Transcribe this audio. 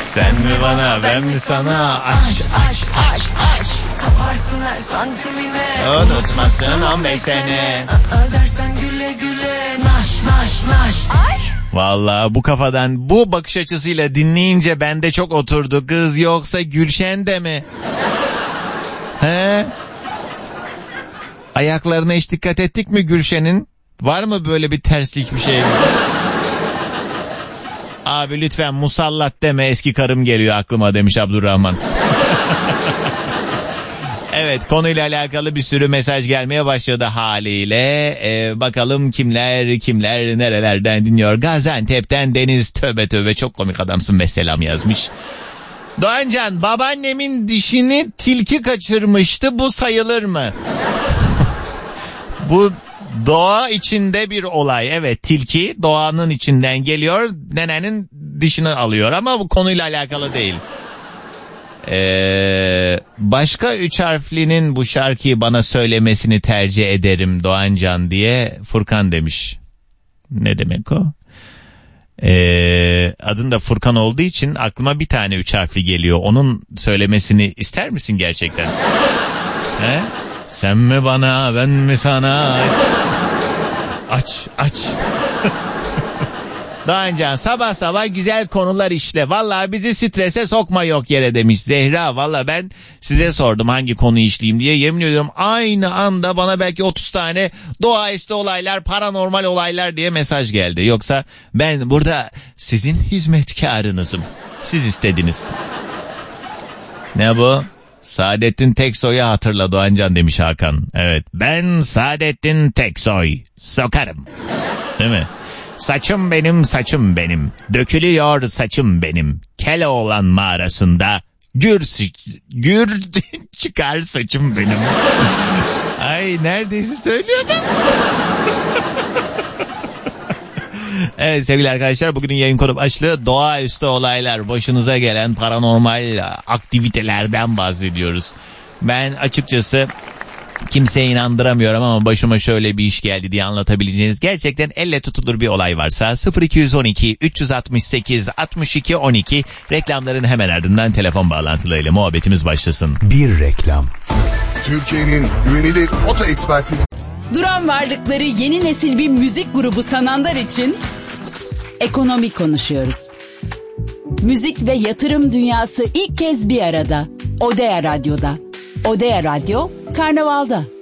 Sen mi bana ben mi sana? Aç. Kaparsın her santimine. Unutmasın 15 sene. Dersen güle güle. Naş. Ay. Vallahi bu kafadan, bu bakış açısıyla dinleyince bende çok oturdu. Kız yoksa Gülşen de mi? He? Ayaklarına hiç dikkat ettik mi Gülşen'in? Var mı böyle bir terslik, bir şey mi? Abi lütfen musallat deme, eski karım geliyor aklıma demiş Abdurrahman. Evet, konuyla alakalı bir sürü mesaj gelmeye başladı haliyle. Bakalım kimler nerelerden dinliyor. Gaziantep'ten Deniz, tövbe çok komik adamsın ve selam yazmış. Doğancan, babaannemin dişini tilki kaçırmıştı, bu sayılır mı? Bu doğa içinde bir olay. Evet, tilki doğanın içinden geliyor, nenenin dişini alıyor ama bu konuyla alakalı değil. Başka 3 harflinin bu şarkıyı bana söylemesini tercih ederim Doğancan diye Furkan demiş. Ne demek o? Adın da Furkan olduğu için aklıma bir tane 3 harfli geliyor. Onun söylemesini ister misin gerçekten? He? Sen mi bana ben mi sana? Aç. Doğancan, sabah güzel konular işle. Vallahi bizi strese sokma yok yere demiş Zehra. Vallahi ben size sordum hangi konuyu işleyeyim diye. Yemin ediyorum aynı anda bana belki 30 tane doğaüstü olaylar, paranormal olaylar diye mesaj geldi. Yoksa ben burada sizin hizmetkarınızım. Siz istediniz. Ne bu? Saadettin Teksoy'u hatırla Doğancan demiş Hakan. Evet, ben Saadettin Teksoy. Sokarım. Değil mi? Saçım benim, dökülüyor saçım benim. Keloğlan mağarasında gür çıkar saçım benim. Ay, neredeyse söylüyordum. Evet sevgili arkadaşlar, bugünün yayın konu başlığı doğaüstü olaylar, başınıza gelen paranormal aktivitelerden bahsediyoruz. Ben açıkçası kimseye inandıramıyorum ama başıma şöyle bir iş geldi diye anlatabileceğiniz gerçekten elle tutulur bir olay varsa 0212 368 62 12, reklamların hemen ardından telefon bağlantılarıyla muhabbetimiz başlasın. Bir reklam. Türkiye'nin güvenilir oto ekspertizi. Duran varlıkları yeni nesil bir müzik grubu sananlar için ekonomi konuşuyoruz. Müzik ve yatırım dünyası ilk kez bir arada. Odea Radyo'da. Odea Radyo, Karnaval'da.